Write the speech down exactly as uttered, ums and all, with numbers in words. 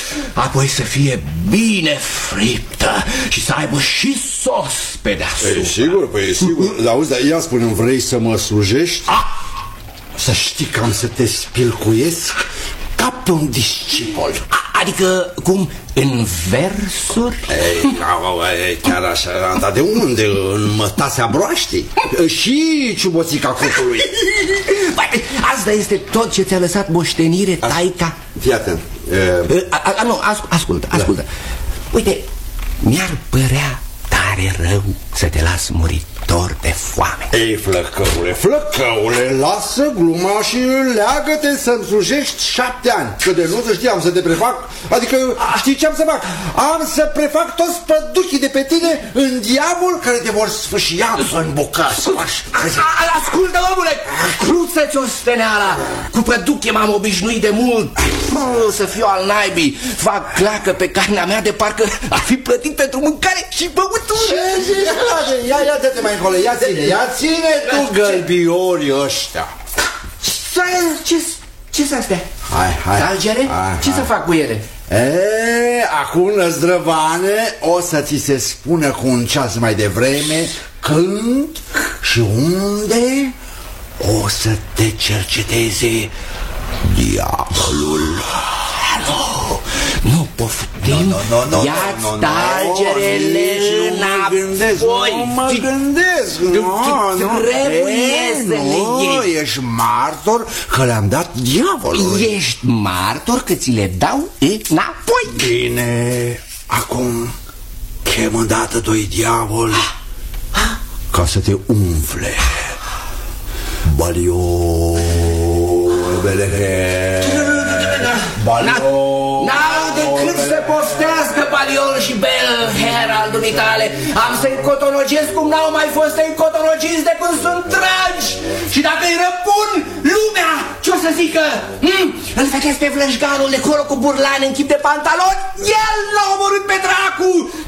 apoi să fie bine friptă și să aibă și sos pe deasupra. E sigur, păi e sigur. Auzi, dar ia spune-mi, vrei să mă slujești? Ah! Să știi că am să te spilcuiesc ca pe un discipol. Adică, cum, în versuri? Ei, ei, chiar așa, dar de unde? În mătasea broaștii? Și ciuboțica cucului. Băi, asta este tot ce ți-a lăsat moștenire, taica? Fii atent. E... A, a, nu, ascult, ascultă, ascultă. Da. Uite, mi-ar părea tare rău să te las muritor de foame. Ei, flăcăule, flăcăule, lasă gluma și leagă-te să-mi slujești șapte ani. Că de nu să știam să te prefac. Adică știi ce am să fac? Am să prefac toți păduchii de pe tine în diavol care te vor sfâșia în bucăți. Ascultă, omule, cruță-ți o steneala. Cu păduche m-am obișnuit de mult. Mă, să fiu al naibii. Fac clacă pe carnea mea de parcă ar fi plătit pentru mâncare și băutură. Ce zici, frate? Ia, ia, dă-te mai încolo, ia ține, ia ține tu gălbiorii ăștia. Ce, ce-s astea? Hai, hai. Salgere? Hai, ce hai. să fac cu ele? E, acum, năzdrăvane, o să ți se spună cu un ceas mai devreme când și unde o să te cerceteze diavolul. Nu, nu poftim. No, no, no, ia-ți no, no, talgerele înapoi. Nu mă gândesc. Trebuie să le iei. Ești martor că le-am dat diavolului. Ești martor că ți le dau înapoi. Bine, acum chem îndată doi diavoli ca să te umfle. Balio, belehe. N-au decât să poftească Baliol și Belher al dumitale. Am să-i cotonogesc cum n-au mai fost să-i cotonogiți de când sunt dragi. Și dacă îi răpun lumea, ce-o să zică? Hm? Îl vedeți pe vlășganul de colo cu burlani în chip de pantaloni? El l-a omorât pe dracu!